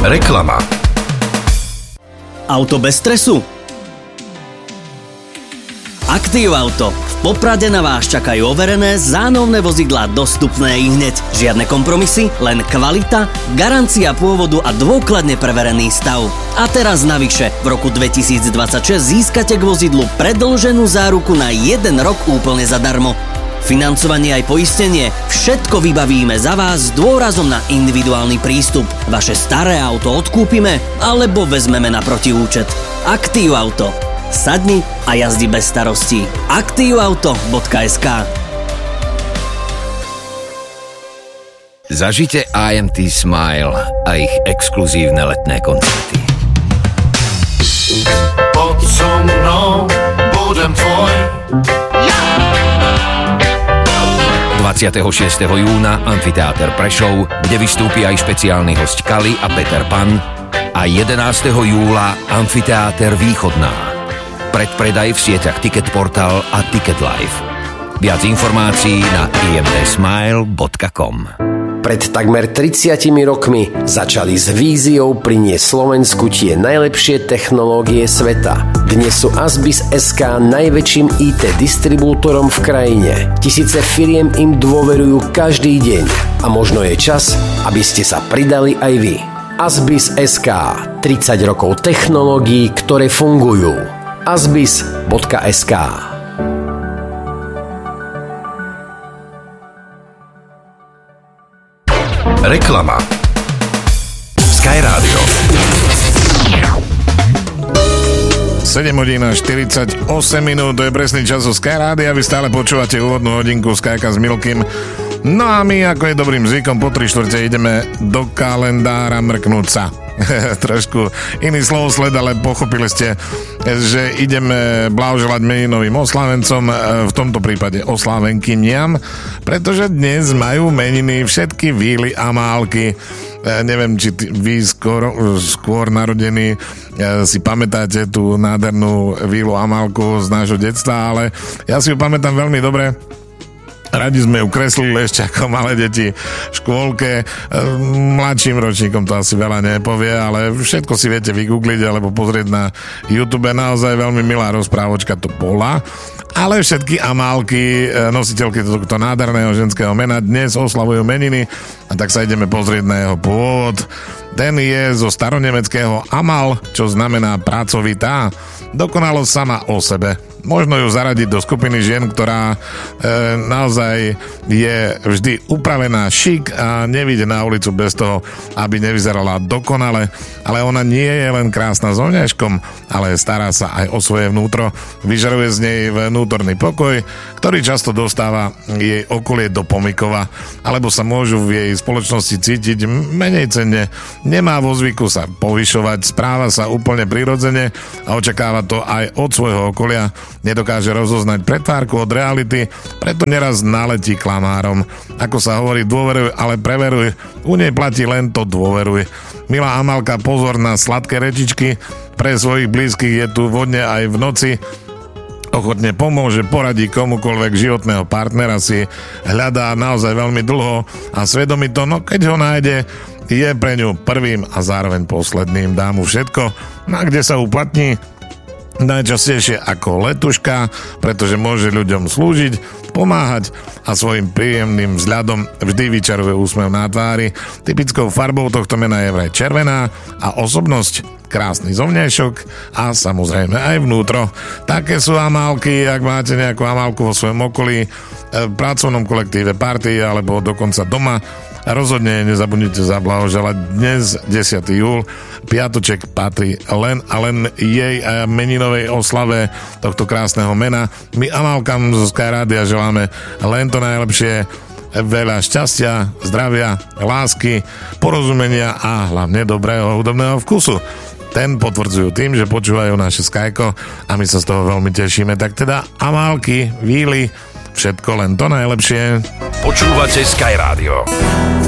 Reklama. Auto bez stresu? Aktív Auto. V Poprade na vás čakajú overené zánovné vozidlá dostupné ihneď. Žiadne kompromisy, len kvalita, garancia pôvodu a dôkladne preverený stav. A teraz navyše, v roku 2026 získate k vozidlu predĺženú záruku na 1 rok úplne zadarmo. Financovanie aj poistenie, všetko vybavíme za vás s dôrazom na individuálny prístup. Vaše staré auto odkúpime alebo vezmeme na protiúčet. Aktív Auto. Sadni a jazdi bez starostí. Aktivauto.sk. Zažite IMT Smile a ich exkluzívne letné koncerty. Poď so mnou, budem tvoj. 26. júna Amfiteáter Prešov, kde vystúpi aj špeciálny hosť Kali a Peter Pan, a 11. júla Amfiteáter Východná. Predpredaj v sieťach Ticketportal a Ticket Live. Viac informácií na imtsmile.com. Pred takmer 30 rokmi začali s víziou priniesť Slovensku tie najlepšie technológie sveta. Dnes sú Asbis.sk najväčším IT distribútorom v krajine. Tisíce firiem im dôverujú každý deň a možno je čas, aby ste sa pridali aj vy. Asbis.sk. 30 rokov technológií, ktoré fungujú. Asbis.sk. Reklama. Sky Radio. 7 hodín a 48 minút, to je presný čas o Sky Rádia. Vy stále počúvate úvodnú hodinku Skyka s Milkym. No a my, ako je dobrým zvykom, po 3/4 ideme do kalendára mrknúť sa. Trošku iný slovosled, ale pochopili ste, že ideme blahoželať meninovým oslávencom, v tomto prípade oslávenkyniam, pretože dnes majú meniny všetky Víly a Málky. Neviem, či vy skôr narodení si pamätáte tú nádhernú Vílu a Málku z nášho detstva, ale ja si ju pamätám veľmi dobre. Radi sme ju kreslili ešte ako malé deti v škôlke. Mladším ročníkom to asi veľa nepovie, ale všetko si viete vygoogliť alebo pozrieť na YouTube. Naozaj veľmi milá rozprávočka to bola. Ale všetky Amálky, nositeľky tohto nádherného ženského mena, dnes oslavujú meniny, a tak sa ideme pozrieť na jeho pôvod. Ten je zo staronemeckého Amal, čo znamená pracovitá, dokonalosť sama o sebe. Možno ju zaradiť do skupiny žien, ktorá naozaj je vždy upravená šik a nevíde na ulicu bez toho, aby nevyzerala dokonale. Ale ona nie je len krásna zvoneškom, ale stará sa aj o svoje vnútro. Vyžaruje z nej vnútorný pokoj, ktorý často dostáva jej okolie do pomykova, alebo sa môžu v jej spoločnosti cítiť menej cenne. Nemá vo zvyku sa povyšovať, správa sa úplne prirodzene a očakáva to aj od svojho okolia. Nedokáže rozoznať pretvárku od reality, preto neraz naletí klamárom. Ako sa hovorí, dôveruj, ale preveruj. U nej platí len to dôveruj. Milá Amalka, pozor na sladké rečičky. Pre svojich blízkych je tu vodne aj v noci. Ochotne pomôže, poradí komukoľvek, životného partnera si hľadá naozaj veľmi dlho a svedomito, no keď ho nájde, je pre ňu prvým a zároveň posledným. Dá mu všetko, na kde sa uplatní. Najčastejšie ako letuška, pretože môže ľuďom slúžiť, pomáhať a svojim príjemným vzhľadom vždy vyčaruje úsmev na tvári. Typickou farbou tohto mena je vraj červená a osobnosť krásny zovňajšok a samozrejme aj vnútro. Také sú Amálky, ak máte nejakú Amálku vo svojom okolí, v pracovnom kolektíve, partii alebo dokonca doma. Rozhodne nezabudnite zablahoželať dnes 10. júl. Piatoček patrí len a len jej meninovej oslave tohto krásneho mena. My Amálkam zo Sky Rádia želáme len to najlepšie, veľa šťastia, zdravia, lásky, porozumenia a hlavne dobrého hudobného vkusu. Ten potvrdzujú tým, že počúvajú naše Skyko a my sa z toho veľmi tešíme. Tak teda Amálky, Víly, všetko len to najlepšie. Počúvate Sky Radio.